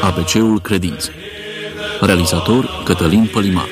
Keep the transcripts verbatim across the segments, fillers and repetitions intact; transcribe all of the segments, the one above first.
A B C-ul Credinței. Realizator Cătălin Pălimar.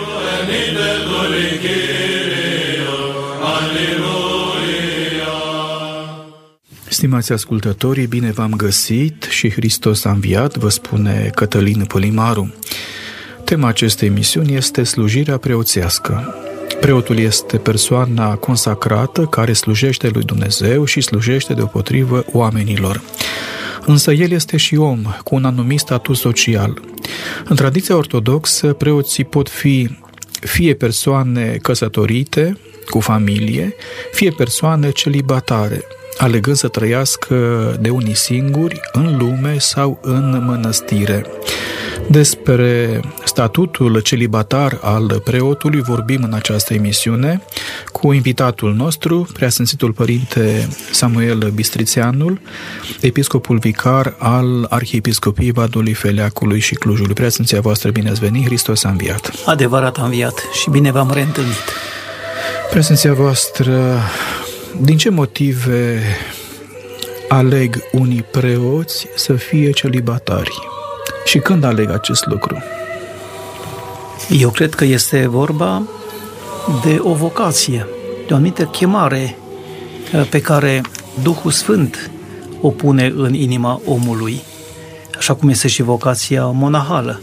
Stimați ascultători, bine v-am găsit și Hristos a înviat, vă spune Cătălin Pălimaru. Tema acestei emisiuni este slujirea preoțească. Preotul este persoana consacrată care slujește lui Dumnezeu și slujește deopotrivă oamenilor. Însă el este și om, cu un anumit statut social. În tradiția ortodoxă, preoții pot fi fie persoane căsătorite, cu familie, fie persoane celibatare, alegând să trăiască de unii singuri, în lume sau în mănăstire. Despre statutul celibatar al preotului vorbim în această emisiune cu invitatul nostru, Preasfințitul Părinte Samuel Bistrițeanul, episcopul vicar al Arhiepiscopiei Vadului, Feleacului și Clujului. Preasfinția voastră, bine ați venit, Hristos a înviat. Adevărat a înviat și bine v-am reîntâlnit. Preasfinția voastră, din ce motive aleg unii preoți să fie celibatari? Și când aleg acest lucru? Eu cred că este vorba de o vocație, de o anumită chemare pe care Duhul Sfânt o pune în inima omului, așa cum este și vocația monahală.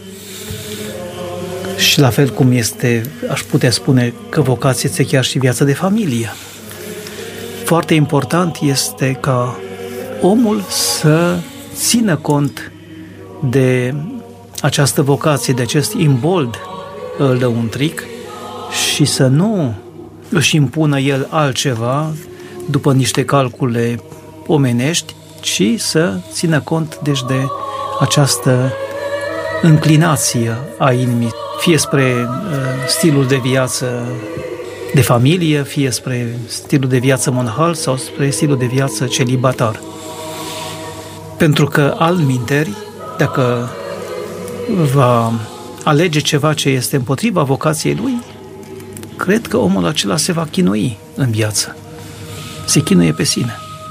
Și la fel cum este, aș putea spune că vocația este chiar și viața de familie. Foarte important este ca omul să țină cont de această vocație, de acest imbold lăuntric și să nu își impună el altceva după niște calcule omenești, ci să țină cont deci de această înclinație a inimii, fie spre uh, stilul de viață de familie, fie spre stilul de viață monahal sau spre stilul de viață celibatar. Pentru că altminteri, dacă va alege ceva ce este împotriva vocației lui, cred că omul acela se va chinui în viață. Se chinuie pe sine.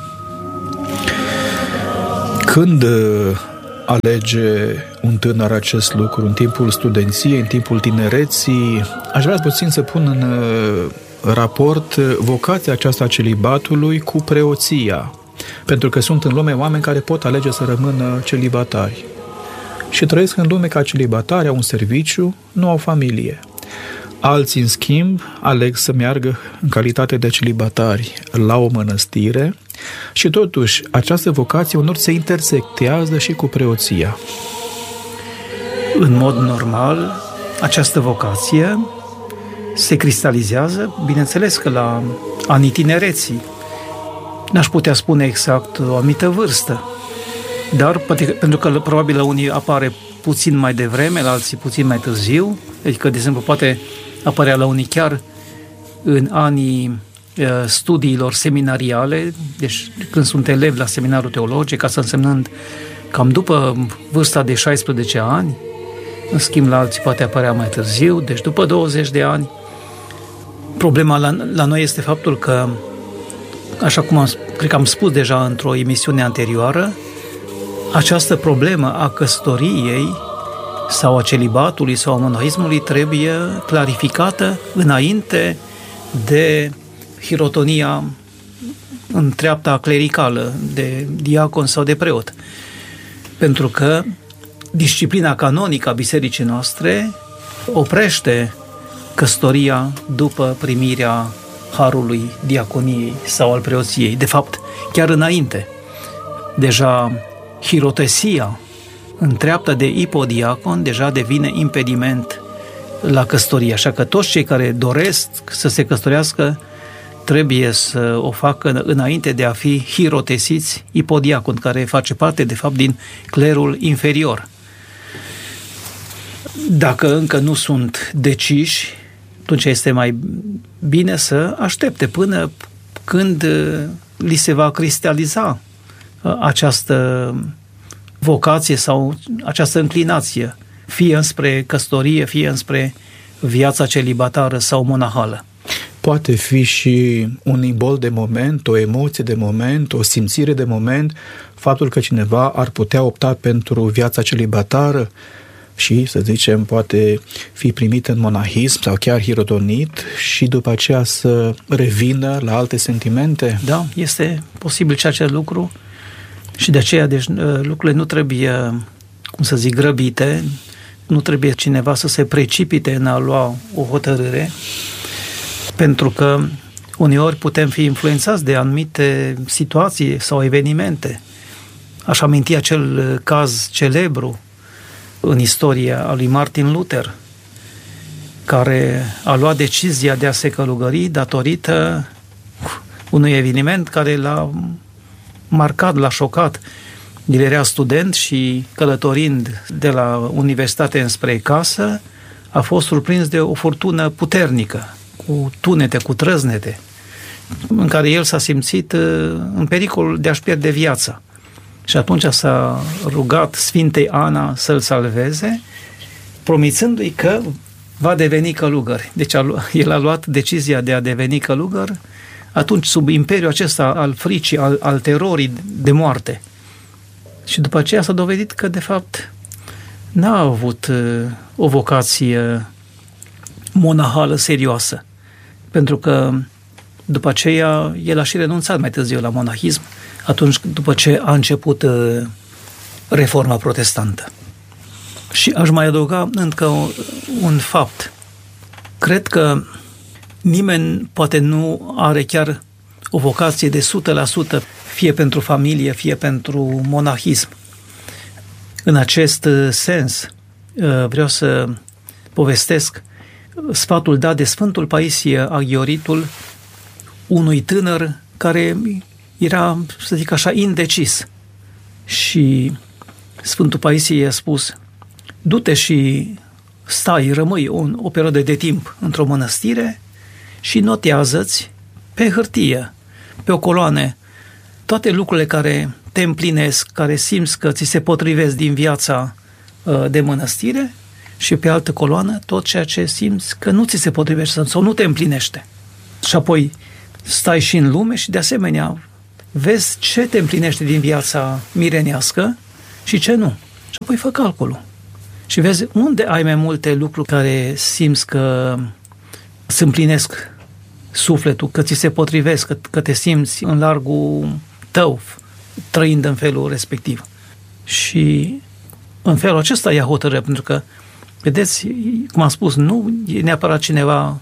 Când alege un tânăr acest lucru? În timpul studenției, în timpul tinereții? Aș vrea puțin să pun în raport vocația aceasta a celibatului cu preoția. Pentru că sunt în lume oameni care pot alege să rămână celibatari. Și trăiesc în lume ca celibatari, au un serviciu, nu au familie. Alții, în schimb, aleg să meargă în calitate de celibatari la o mănăstire și totuși această vocație unor se intersectează și cu preoția. În mod normal, această vocație se cristalizează, bineînțeles că la anii tinereții. N-aș putea spune exact o anumită vârstă, dar poate, pentru că probabil la unii apare puțin mai devreme, la alții puțin mai târziu, adică, de exemplu, poate apărea la unii chiar în anii uh, studiilor seminariale, deci când sunt elevi la seminarul teologic, asta însemnând cam după vârsta de șaisprezece ani, în schimb la alții poate apărea mai târziu, deci după douăzeci de ani. Problema la, la noi este faptul că, așa cum am, cred că am spus deja într-o emisiune anterioară, această problemă a căsătoriei sau a celibatului sau a monahismului trebuie clarificată înainte de hirotonia în treapta clericală, de diacon sau de preot. Pentru că disciplina canonică a bisericii noastre oprește căsătoria după primirea harului diaconiei sau al preoției. De fapt, chiar înainte. Deja hirotesia în treapta de ipodiacon deja devine impediment la căsătorie. Așa că toți cei care doresc să se căsătorească trebuie să o facă înainte de a fi hirotesiți ipodiacon, care face parte, de fapt, din clerul inferior. Dacă încă nu sunt deciși, atunci este mai bine să aștepte până când li se va cristaliza această vocație sau această înclinație, fie înspre căsătorie, fie înspre viața celibatară sau monahală. poate fi și un imbol de moment, o emoție de moment, o simțire de moment, faptul că cineva ar putea opta pentru viața celibatară și, să zicem, poate fi primit în monahism sau chiar hirotonit și după aceea să revină la alte sentimente? Da, este posibil și acest lucru și de aceea deci, lucrurile nu trebuie, cum să zic, grăbite, nu trebuie cineva să se precipite în a lua o hotărâre, pentru că uneori putem fi influențați de anumite situații sau evenimente. Aș aminti acel caz celebru în istoria a lui Martin Luther, care a luat decizia de a se călugări datorită unui eveniment care l-a marcat, l-a șocat. El era student și călătorind de la universitate înspre casă, a fost surprins de o furtună puternică, cu tunete, cu trăznete, în care el s-a simțit în pericol de a-și pierde viața. Și atunci s-a rugat Sfintei Ana să-l salveze, promițându-i că va deveni călugăr. Deci el a luat decizia de a deveni călugăr atunci sub imperiul acesta al fricii, al, al terorii de moarte. Și după aceea s-a dovedit că, de fapt, n-a avut uh, o vocație monahală serioasă. Pentru că după aceea el a și renunțat mai târziu la monahism, atunci după ce a început uh, reforma protestantă. Și aș mai adăuga încă un, un fapt. Cred că nimeni poate nu are chiar o vocație de o sută la sută, fie pentru familie, fie pentru monahism. În acest sens, vreau să povestesc sfatul dat de Sfântul Paisie Aghioritul unui tânăr care era, să zic așa, indecis. Și Sfântul Paisie i-a spus: du-te și stai, rămâi o, o perioadă de timp într-o mănăstire și notează-ți pe hârtie, pe o coloană, toate lucrurile care te împlinesc, care simți că ți se potrivesc din viața uh, de mănăstire, și pe altă coloană tot ceea ce simți că nu ți se potrivește sau nu te împlinește. Și apoi stai și în lume și de asemenea vezi ce te împlinește din viața mirenească și ce nu. Și apoi fă calculul. Și vezi unde ai mai multe lucruri care simți că îți împlinesc sufletul, că ți se potrivesc, că, că te simți în largul tău, trăind în felul respectiv. Și în felul acesta ia hotărâre, pentru că, vedeți, cum am spus, nu e neapărat cineva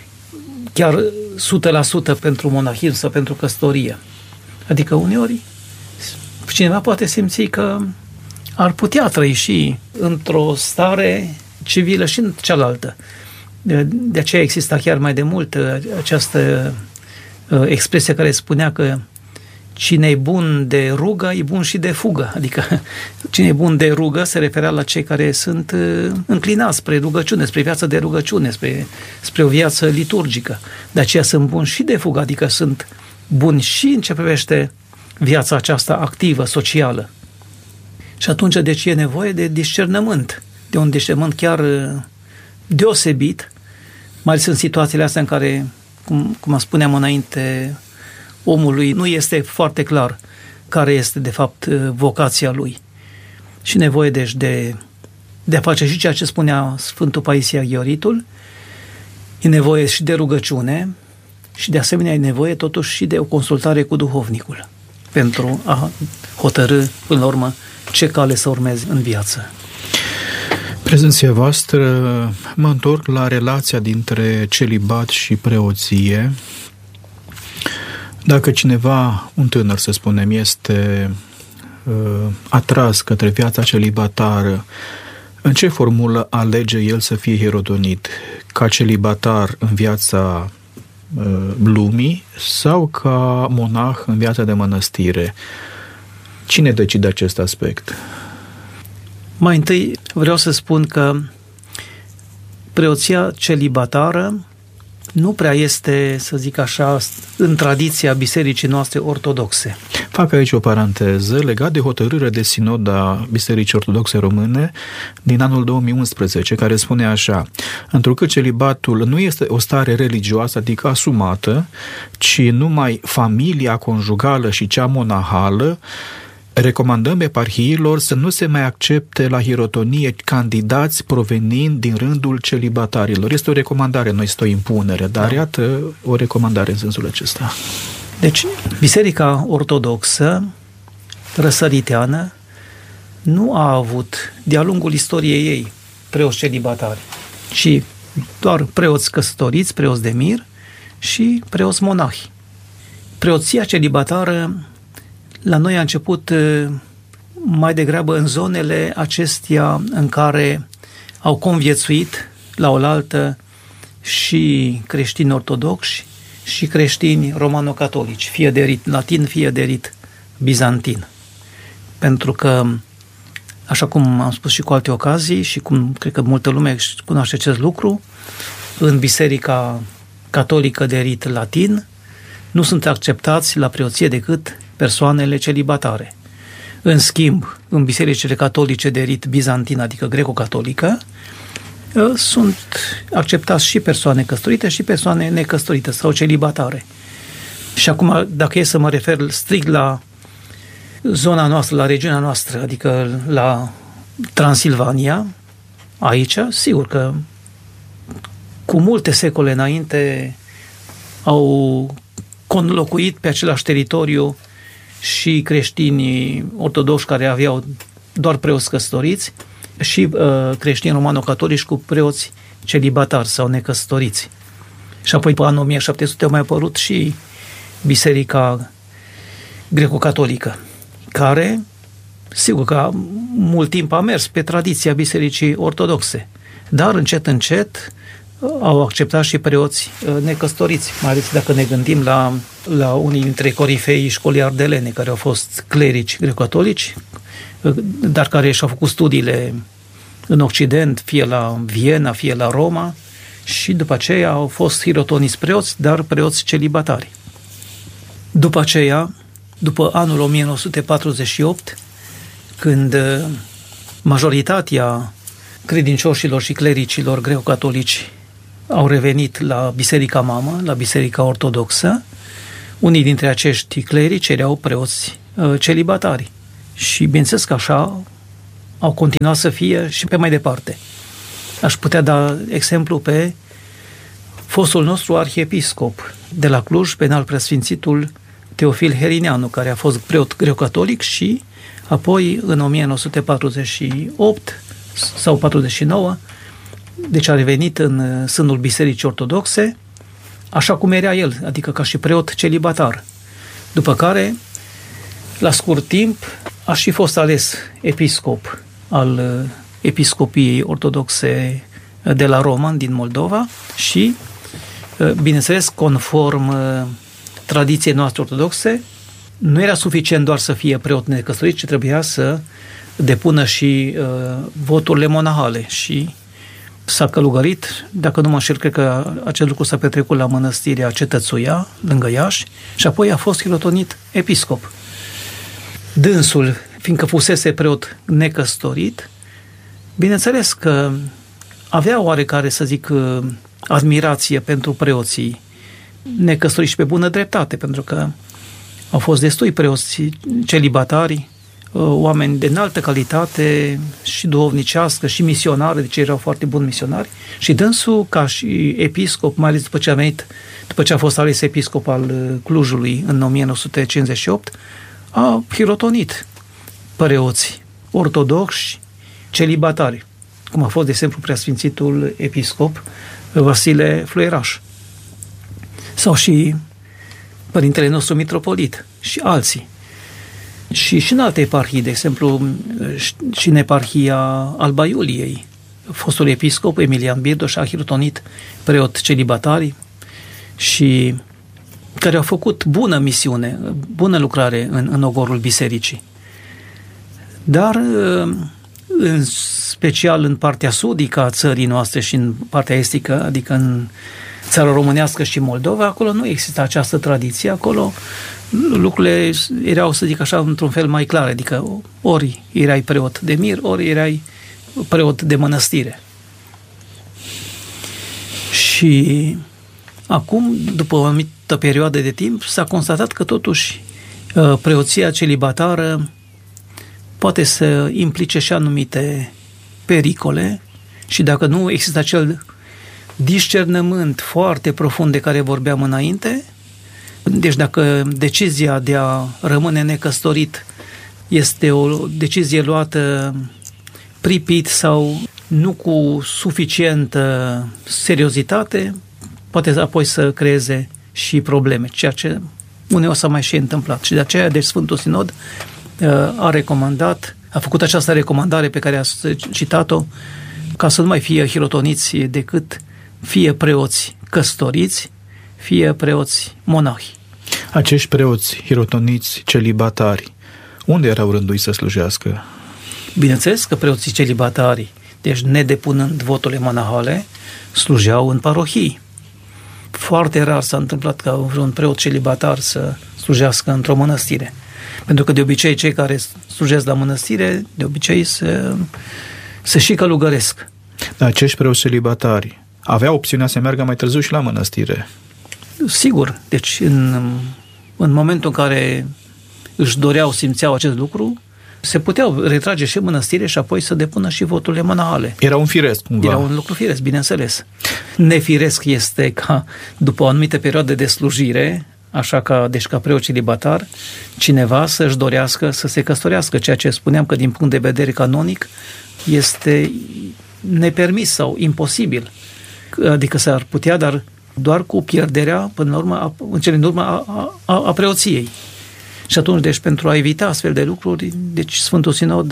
chiar o sută la sută pentru monahism sau pentru căsătorie. Adică uneori cineva poate simți că ar putea trăi și într-o stare civilă și în cealaltă. De, de aceea exista chiar mai de mult această uh, expresie care spunea că cine e bun de rugă, e bun și de fugă. Adică cine e bun de rugă se referea la cei care sunt uh, înclinați spre rugăciune, spre viața de rugăciune, spre, spre o viață liturgică. De aceea sunt buni și de fugă, adică sunt buni și în ce privește viața aceasta activă, socială. Și atunci, deci, e nevoie de discernământ, de un discernământ chiar uh, deosebit, mai ales în situațiile astea în care, cum, cum spuneam înainte, omului nu este foarte clar care este de fapt vocația lui. Și nevoie deci de, de a face și ceea ce spunea Sfântul Paisie Aghioritul, e nevoie și de rugăciune și de asemenea e nevoie totuși și de o consultare cu duhovnicul pentru a hotărâ până la urmă ce cale să urmezi în viață. Prezenția voastră, mă întorc la relația dintre celibat și preoție. Dacă cineva, un tânăr să spunem, este uh, atras către viața celibatară, în ce formulă alege el să fie hirotonit? Ca celibatar în viața uh, lumii sau ca monah în viața de mănăstire? Cine decide acest aspect? Mai întâi vreau să spun că preoția celibatară nu prea este, să zic așa, în tradiția bisericii noastre ortodoxe. Fac aici o paranteză legat de hotărârea de sinod a Bisericii Ortodoxe Române din anul două mii unsprezece, care spune așa: întrucât celibatul nu este o stare religioasă, adică asumată, ci numai familia conjugală și cea monahală, recomandăm eparhiilor să nu se mai accepte la hirotonie candidați provenind din rândul celibatarilor. Este o recomandare, nu este o impunere, dar da. Iată o recomandare în sensul acesta. Deci, Biserica Ortodoxă răsăriteană nu a avut, de-a lungul istoriei ei, preoți celibatari, ci doar preoți căsătoriți, preoți de mir și preoți monahi. Preoția celibatară la noi a început mai degrabă în zonele acestea în care au conviețuit la oaltă și creștini ortodoxi și creștini romano-catolici, fie de rit latin, fie de rit bizantin. Pentru că, așa cum am spus și cu alte ocazii și cum cred că multă lume cunoaște acest lucru, în Biserica Catolică de rit latin nu sunt acceptați la preoție decât persoanele celibatare. În schimb, în bisericile catolice de rit bizantin, adică greco-catolică, sunt acceptați și persoane căsătorite și persoane necăsătorite sau celibatare. Și acum, dacă e să mă refer strict la zona noastră, la regiunea noastră, adică la Transilvania, aici, sigur că cu multe secole înainte au conlocuit pe același teritoriu și creștinii ortodoxi care aveau doar preoți căsătoriți și uh, creștini romano-catolici cu preoți celibatari sau necăsătoriți. Și apoi, pe anul o mie șapte sute, a mai apărut și Biserica Greco-Catolică, care, sigur că mult timp a mers pe tradiția Bisericii Ortodoxe, dar încet, încet au acceptat și preoți necăsătoriți, mai ales dacă ne gândim la, la unii dintre corifeii școlii ardelene, care au fost clerici greco-catolici, dar care și-au făcut studiile în Occident, fie la Viena, fie la Roma, și după aceea au fost hirotoniți preoți, dar preoți celibatari. După aceea, după anul o mie nouă sute patruzeci și opt, când majoritatea credincioșilor și clericilor greco-catolici au revenit la Biserica Mamă, la Biserica Ortodoxă, unii dintre acești clerici erau preoți uh, celibatari. Și bineînțeles că așa au continuat să fie și pe mai departe. Aș putea da exemplu pe fostul nostru arhiepiscop de la Cluj, pe înalt preasfințitul Teofil Herineanu, care a fost preot greco-catolic și apoi în o mie nouă sute patruzeci și opt sau patruzeci și nouă, deci a revenit în sânul Bisericii Ortodoxe, așa cum era el, adică ca și preot celibatar. După care, la scurt timp, a și fost ales episcop al Episcopiei Ortodoxe de la Roman, din Moldova, și, bineînțeles, conform tradiției noastre ortodoxe, nu era suficient doar să fie preot necăsătorit, ci trebuia să depună și uh, voturile monahale și s-a călugărit, dacă nu mă înșel, cred că acest lucru s-a petrecut la mănăstirea Cetățuia, lângă Iași, și apoi a fost hirotonit episcop. Dânsul, fiindcă fusese preot necăsătorit, bineînțeles că avea oarecare, să zic, admirație pentru preoții necăsătoriți și pe bună dreptate, pentru că au fost destui preoți celibatari, oameni de înaltă calitate și duhovnicească și misionari, deci erau foarte buni misionari, și dânsul, ca și episcop, mai ales după ce a venit, după ce a fost ales episcop al Clujului în o mie nouă sute cincizeci și opt, a hirotonit preoți ortodoxi celibatari, cum a fost, de exemplu, preasfințitul episcop Vasile Fluieraș, sau și părintele nostru mitropolit și alții. Și, și în alte eparhii, de exemplu, și în eparhia Alba Iuliei, fostul episcop Emilian Birdoș a hirotonit preot celibatari și care au făcut bună misiune, bună lucrare în, în ogorul bisericii. Dar, în special în partea sudică a țării noastre și în partea estică, adică în țara românească și Moldova, acolo nu exista această tradiție, acolo lucrurile erau, să zic așa, într-un fel mai clare, adică ori erai preot de mir, ori erai preot de mănăstire. Și acum, după o anumită perioadă de timp, s-a constatat că totuși preoția celibatară poate să implice și anumite pericole și dacă nu există acel discernământ foarte profund de care vorbeam înainte, deci dacă decizia de a rămâne necăsătorit este o decizie luată pripit sau nu cu suficientă seriozitate, poate apoi să creeze și probleme, ceea ce uneori s-a mai și întâmplat. Și de aceea, deci, Sfântul Sinod a recomandat, a făcut această recomandare pe care a citat-o, ca să nu mai fie hirotoniți decât fie preoți căsătoriți, fie preoți monahi. Acești preoți hirotoniți celibatari, unde erau rânduiți să slujească? Bineînțeles că preoții celibatari, deci nedepunând voturile monahale, slujeau în parohii. Foarte rar s-a întâmplat ca vreun preot celibatar să slujească într-o mănăstire. Pentru că de obicei cei care slujesc la mănăstire, de obicei se, se și călugăresc. Dar acești preoți celibatari aveau opțiunea să meargă mai târziu și la mănăstire. Sigur, deci în, în momentul în care își doreau, simțeau acest lucru, se puteau retrage și în mănăstire și apoi să depună și voturile monahale. Era un firesc, cumva. Era un lucru firesc, bineînțeles. Nefiresc este ca, după o anumită perioadă de slujire, așa ca, deci ca preot celibatar, cineva să-și dorească să se căsătorească, ceea ce spuneam că din punct de vedere canonic este nepermis sau imposibil. Adică s-ar putea, dar doar cu pierderea, până la urmă, în cele din urmă, a, a, a preoției. Și atunci, deci, pentru a evita astfel de lucruri, deci Sfântul Sinod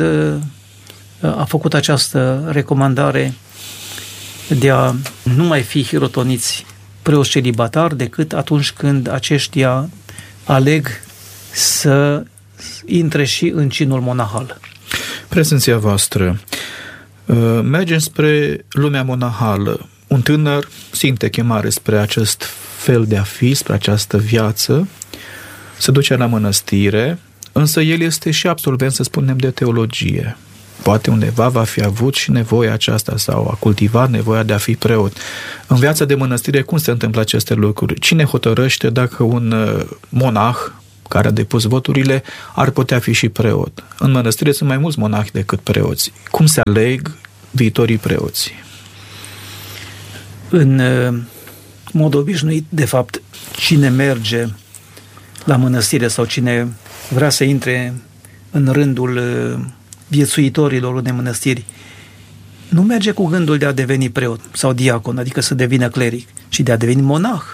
a făcut această recomandare de a nu mai fi hirotoniți preoți celibatari decât atunci când aceștia aleg să intre și în cinul monahal. Prezenția voastră, mergem spre lumea monahală. Un tânăr simte chemare spre acest fel de a fi, spre această viață, se duce la mănăstire, însă el este și absolvent, să spunem, de teologie. Poate undeva va fi avut și nevoia aceasta sau a cultivat nevoia de a fi preot. În viața de mănăstire, cum se întâmplă aceste lucruri? Cine hotărăște dacă un monah care a depus voturile ar putea fi și preot? În mănăstire sunt mai mulți monahi decât preoți. Cum se aleg viitorii preoți? În mod obișnuit, de fapt, cine merge la mănăstire sau cine vrea să intre în rândul viețuitorilor unei mănăstiri, nu merge cu gândul de a deveni preot sau diacon, adică să devină cleric, ci de a deveni monah.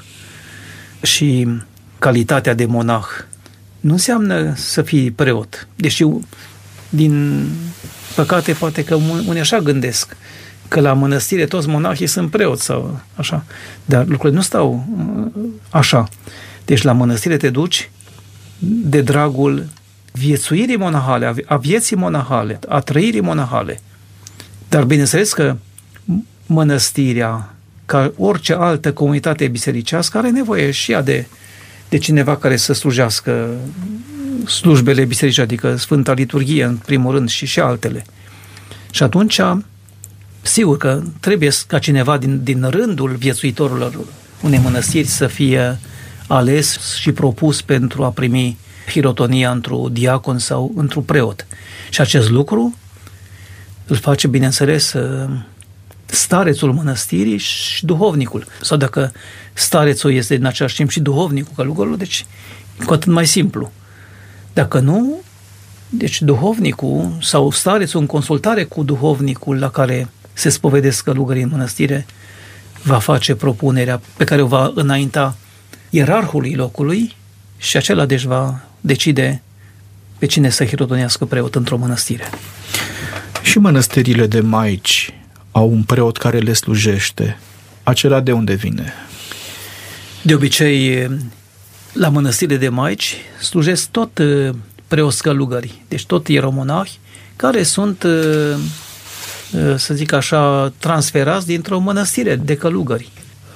Și calitatea de monah nu înseamnă să fii preot, deși din păcate poate că unii așa gândesc, că la mănăstire toți monahii sunt preoți sau așa, dar lucrurile nu stau așa. Deci la mănăstire te duci de dragul viețuirii monahale, a vieții monahale, a trăirii monahale. Dar bineînțeles că mănăstirea, ca orice altă comunitate bisericească, are nevoie și ea de, de cineva care să slujească slujbele bisericești, adică Sfânta Liturghie în primul rând și și altele. Și atunci, sigur că trebuie ca cineva din, din rândul viețuitorilor unei mănăstiri să fie ales și propus pentru a primi hirotonia într-un diacon sau într-un preot. Și acest lucru îl face, bineînțeles, starețul mănăstirii și duhovnicul. Sau dacă starețul este în același timp și duhovnicul călugărului, deci cu atât mai simplu. Dacă nu, deci duhovnicul sau starețul în consultare cu duhovnicul la care se spovedesc călugării în mănăstire va face propunerea pe care o va înainta ierarhului locului și acela deci va decide pe cine să hirotonească preot într-o mănăstire. Și mănăstirile de maici au un preot care le slujește. Acela de unde vine? De obicei, la mănăstirile de maici slujesc tot preoți călugări, deci tot ieromonahi care sunt, să zic așa, transferați dintr-o mănăstire de călugări.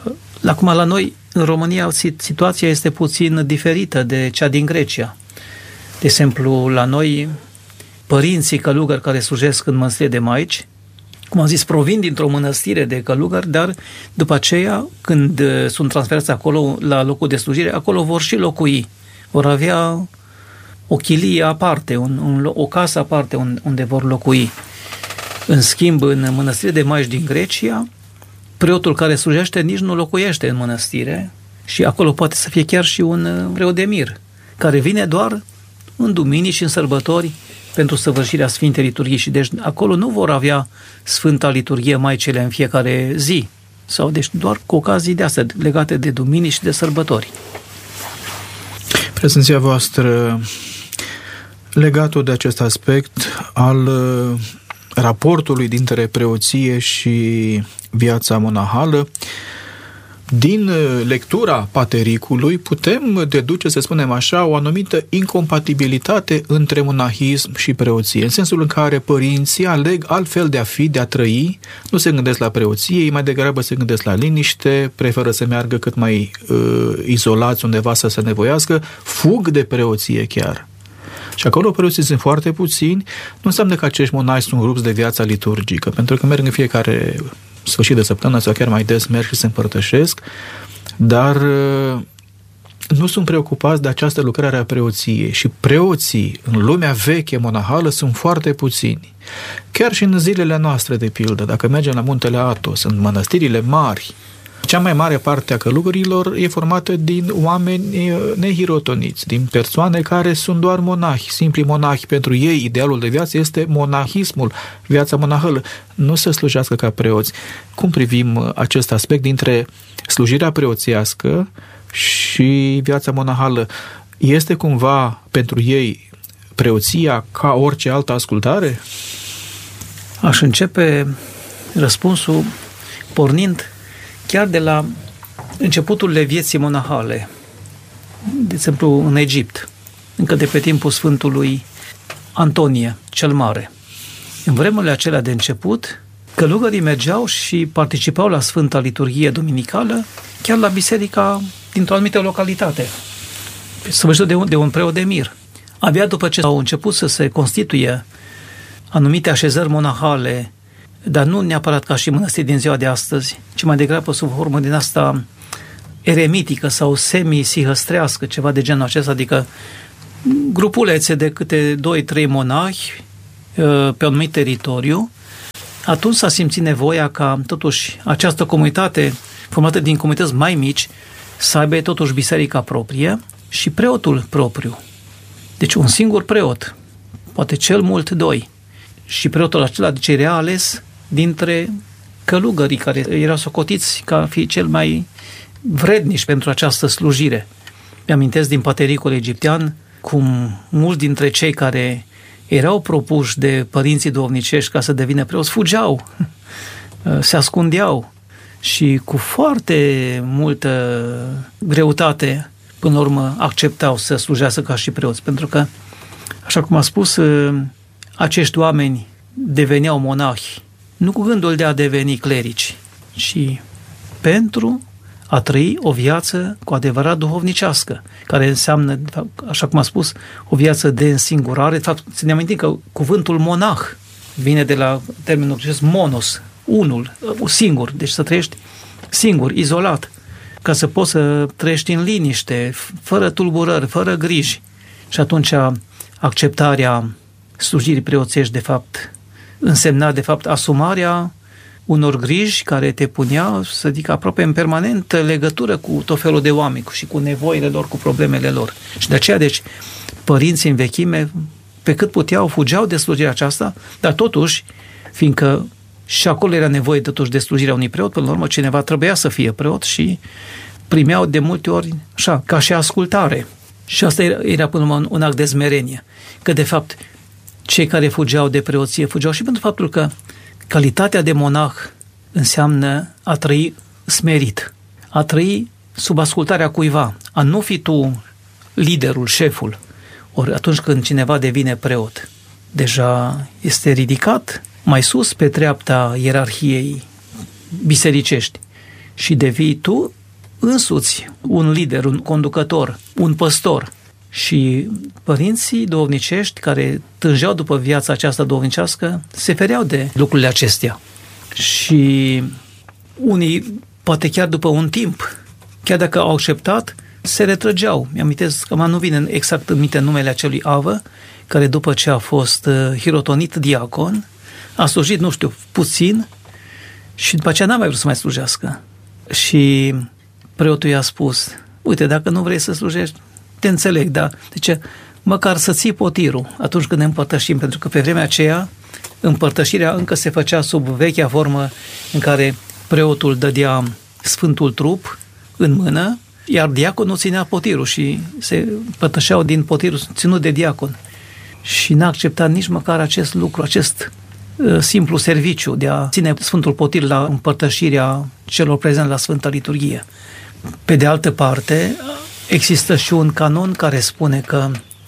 Acum, la noi, în România, situația este puțin diferită de cea din Grecia. De exemplu, la noi, părinții călugări care slujesc în mănăstire de maici, cum am zis, provin dintr-o mănăstire de călugări, dar după aceea, când sunt transferați acolo, la locul de slujire, acolo vor și locui. Vor avea o chilie aparte, un, un, o casă aparte unde vor locui. În schimb, în mănăstire de maici din Grecia, preotul care slujește nici nu locuiește în mănăstire și acolo poate să fie chiar și un preot de mir, care vine doar în duminii și în sărbători pentru săvârșirea Sfintei Liturghii. Și deci acolo nu vor avea Sfânta Liturghie Maicele în fiecare zi, sau deci doar cu ocazii de astea legate de duminii și de sărbători. Prezenția voastră, legat de acest aspect al raportului dintre preoție și viața monahală, din lectura patericului putem deduce, să spunem așa, o anumită incompatibilitate între monahism și preoție, în sensul în care părinții aleg altfel de a fi, de a trăi, nu se gândesc la preoție, ei mai degrabă se gândesc la liniște, preferă să meargă cât mai uh, izolați undeva să se nevoiască, fug de preoție chiar. Și acolo preoții sunt foarte puțini, nu înseamnă că acești monași sunt rupți de viața liturgică, pentru că merg în fiecare sfârșit de săptămână sau chiar mai des merg și se împărtășesc, dar nu sunt preocupați de această lucrare a preoției. Și preoții în lumea veche monahală sunt foarte puțini. Chiar și în zilele noastre, de pildă, dacă mergem la muntele Athos, în mănăstirile mari, cea mai mare parte a călugărilor e formată din oameni nehirotoniți, din persoane care sunt doar monahi, simpli monahi. Pentru ei, idealul de viață este monahismul, viața monahală, nu să slujească ca preoți. Cum privim acest aspect dintre slujirea preoțiască și viața monahală? Este cumva pentru ei preoția ca orice altă ascultare? Aș începe răspunsul pornind chiar de la începuturile vieții monahale, de exemplu în Egipt, încă de pe timpul Sfântului Antonie cel Mare. În vremurile acelea de început, călugării mergeau și participau la Sfânta Liturghie Duminicală, chiar la biserica dintr-o anumită localitate, săvârșită de un, de un preot de mir. Abia după ce au început să se constituie anumite așezări monahale, dar nu neapărat ca și mănăstiri din ziua de astăzi, ci mai degrabă sub formă din asta eremitică sau semi-sihăstrească, ceva de genul acesta, adică grupulețe de câte doi trei monahi pe un anumit teritoriu. Atunci s-a simțit nevoia ca totuși această comunitate formată din comunități mai mici să aibă totuși biserica proprie și preotul propriu. Deci un singur preot, poate cel mult doi. Și preotul acela de ce era ales dintre călugării care erau socotiți ca fi cel mai vrednici pentru această slujire. Mi-amintesc din patericul egiptean cum mulți dintre cei care erau propuși de părinții duhovnicești ca să devină preoți fugeau, se ascundeau și cu foarte multă greutate până la urmă acceptau să slujească ca și preoți, pentru că, așa cum a spus, acești oameni deveneau monahi, nu cu gândul de a deveni clerici, ci pentru a trăi o viață cu adevărat duhovnicească, care înseamnă, așa cum a spus, o viață de însingurare. De fapt, să ne amintim că cuvântul monah vine de la termenul acest monos, unul, singur, deci să trăiești singur, izolat, ca să poți să trăiești în liniște, fără tulburări, fără griji. Și atunci acceptarea slujirii preoțești, de fapt, însemna, de fapt, asumarea unor griji care te punea, să zic, aproape în permanentă legătură cu tot felul de oameni și cu nevoile lor, cu problemele lor. Și de aceea, deci, părinții în vechime, pe cât puteau, fugeau de slujirea aceasta, dar totuși, fiindcă și acolo era nevoie totuși de slujirea unui preot, până la urmă cineva trebuia să fie preot și primeau de multe ori, așa, ca și ascultare. Și asta era, era până la urmă un act de smerenie. Că, de fapt, cei care fugeau de preoție fugeau și pentru faptul că calitatea de monah înseamnă a trăi smerit, a trăi sub ascultarea cuiva, a nu fi tu liderul, șeful. Ori atunci când cineva devine preot, deja este ridicat mai sus pe treapta ierarhiei bisericești și devii tu însuți un lider, un conducător, un păstor. Și părinții duhovnicești care tângeau după viața aceasta duhovnicească se fereau de lucrurile acestea. Și unii, poate chiar după un timp, chiar dacă au acceptat, se retrăgeau. Mi-amintesc că nu vine exact în minte numele acelui Avă, care după ce a fost hirotonit diacon, a slujit, nu știu, puțin și după aceea n-a mai vrut să mai slujească. Și preotul i-a spus, uite, dacă nu vrei să slujești, te înțeleg, dar de ce? Măcar să ții potirul atunci când ne împărtășim, pentru că pe vremea aceea împărtășirea încă se făcea sub vechea formă în care preotul dădea Sfântul Trup în mână, iar diaconul ținea potirul și se împărtășeau din potirul ținut de diacon. Și n-a acceptat nici măcar acest lucru, acest uh, simplu serviciu de a ține Sfântul Potir la împărtășirea celor prezenți la Sfânta Liturghie. Pe de altă parte, există și un canon care spune că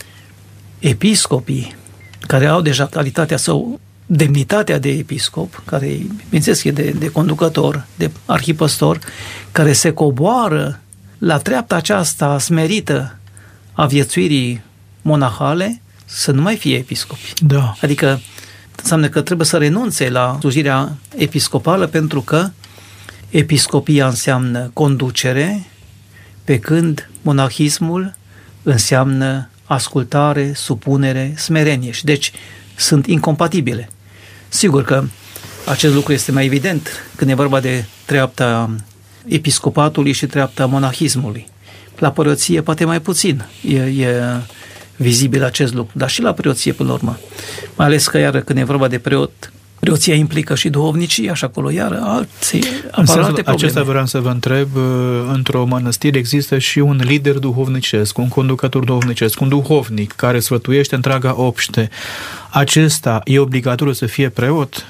episcopii care au deja calitatea sau demnitatea de episcop, care, bineînțeles, e de, de conducător, de arhipăstor, care se coboară la treapta aceasta smerită a viețuirii monahale, să nu mai fie episcopi. Da. Adică înseamnă că trebuie să renunțe la slujirea episcopală, pentru că episcopia înseamnă conducere, pe când monahismul înseamnă ascultare, supunere, smerenie. Și deci sunt incompatibile. Sigur că acest lucru este mai evident când e vorba de treapta episcopatului și treapta monahismului. La preoție poate mai puțin e, e vizibil acest lucru, dar și la preoție până la urmă. Mai ales că iară când e vorba de preot, preoția implică și duhovnicia și acolo iară alții, apar alte probleme. Acesta vreau să vă întreb, într-o mănăstire există și un lider duhovnicesc, un conducător duhovnicesc, un duhovnic care sfătuiește întreaga obște. Acesta e obligatoriu să fie preot?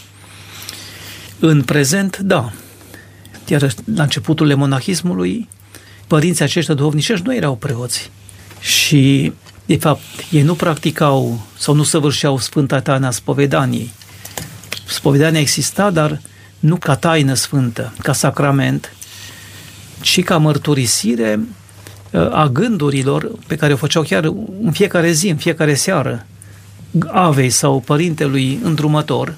În prezent, da. Iar la începuturile monahismului, părinții aceștia duhovnicești nu erau preoți. Și, de fapt, ei nu practicau sau nu săvârșeau Sfânta Taina Spovedaniei. Spovedania exista, dar nu ca taină sfântă, ca sacrament, ci ca mărturisire a gândurilor pe care o făceau chiar în fiecare zi, în fiecare seară, avei sau părintelui îndrumător.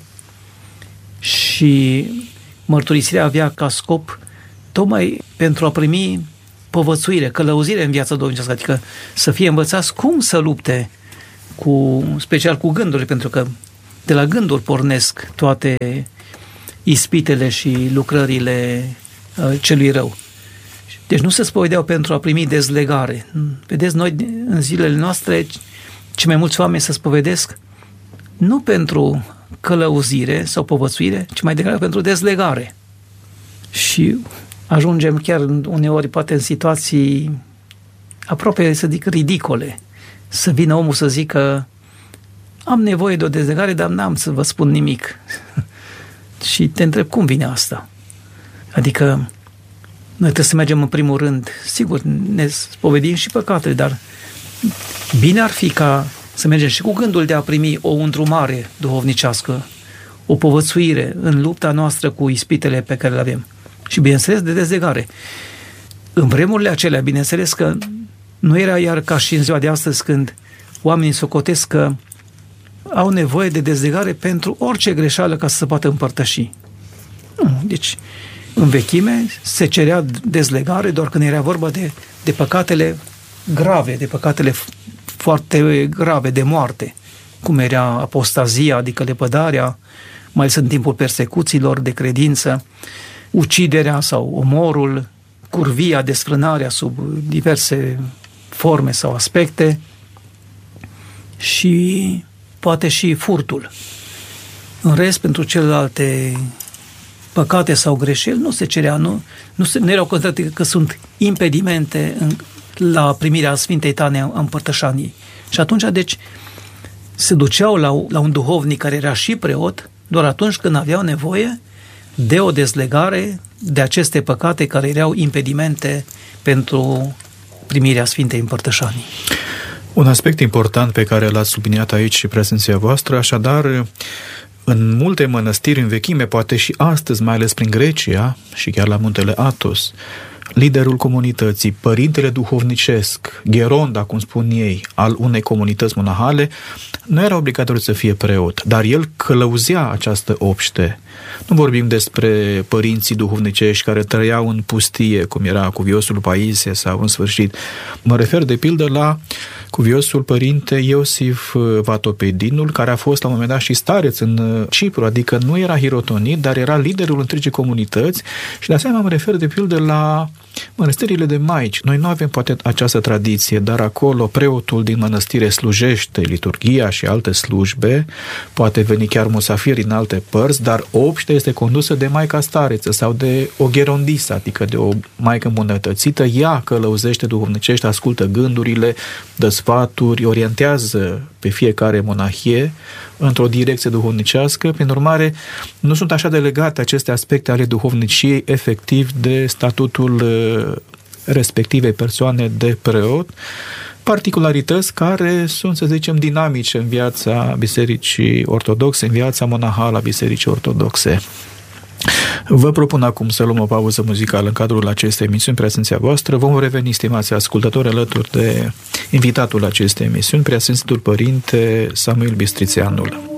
Și mărturisirea avea ca scop tocmai pentru a primi povățuire, călăuzire în viața duhovnicească, adică să fie învățați cum să lupte, cu, special cu gândurile, pentru că de la gânduri pornesc toate ispitele și lucrările uh, celui rău. Deci nu se spovedeau pentru a primi dezlegare. Vedeți, noi în zilele noastre, ce mai mulți oameni se spovedesc nu pentru călăuzire sau povățuire, ci mai degrabă pentru dezlegare. Și ajungem chiar uneori poate în situații aproape, să zic, ridicole. Să vină omul să zică am nevoie de o dezlegare, dar n-am să vă spun nimic. Și te întreb, cum vine asta? Adică noi trebuie să mergem în primul rând, sigur, ne spovedim și păcatele, dar bine ar fi ca să mergem și cu gândul de a primi o îndrumare duhovnicească, o povățuire în lupta noastră cu ispitele pe care le avem. Și, bineînțeles, de dezlegare. În vremurile acelea, bineînțeles că nu era iar ca și în ziua de astăzi, când oamenii socotesc că au nevoie de dezlegare pentru orice greșeală ca să se poată împărtăși. Nu, deci, în vechime se cerea dezlegare doar când era vorba de, de păcatele grave, de păcatele foarte grave, de moarte, cum era apostazia, adică lepădarea, mai ales în timpul persecuțiilor de credință, uciderea sau omorul, curvia, desfrânarea sub diverse forme sau aspecte și poate și furtul. În rest, pentru celelalte păcate sau greșeli nu se cerea, nu, nu, se, nu erau considerate că sunt impedimente în, la primirea Sfintei Taine a Împărtășaniei. Și atunci, deci, se duceau la, la un duhovnic care era și preot doar atunci când aveau nevoie de o dezlegare de aceste păcate care erau impedimente pentru primirea Sfintei Împărtășanii. Un aspect important pe care l-ați subliniat aici și prezenția voastră, așadar, în multe mănăstiri în vechime, poate și astăzi, mai ales prin Grecia și chiar la muntele Athos, liderul comunității, părintele duhovnicesc, gheronda, cum spun ei, al unei comunități monahale, nu era obligatoriu să fie preot, dar el călăuzea această obște. Nu vorbim despre părinții duhovnicești care trăiau în pustie, cum era cuviosul Paisie sau în sfârșit. Mă refer de pildă la cuviosul părinte Iosif Vatopedinul, care a fost la un moment dat și stareț în Cipru, adică nu era hirotonit, dar era liderul întregii comunități, și de asemenea mă refer de pildă la mănăstirile de maici. Noi nu avem poate această tradiție, dar acolo preotul din mănăstire slujește liturghia și alte slujbe, poate veni chiar musafir din alte părți, dar obștea este condusă de maica stareță sau de o gherondisă, adică de o maică îmbunătățită. Ea călăuzește duhovnicește, ascultă gândurile, dă sfaturi, orientează pe fiecare monahie într-o direcție duhovnicească. Prin urmare, nu sunt așa de legate aceste aspecte ale duhovniciei efectiv de statutul respectivei persoane de preot, particularități care sunt, să zicem, dinamice în viața Bisericii Ortodoxe, în viața monahală a Bisericii Ortodoxe. Vă propun acum să luăm o pauză muzicală în cadrul acestei emisiuni, preasfințirea voastră. Vom reveni, stimați ascultători, alături de invitatul acestei emisiuni, preasfințitul Părinte Samuel Bistrițeanul.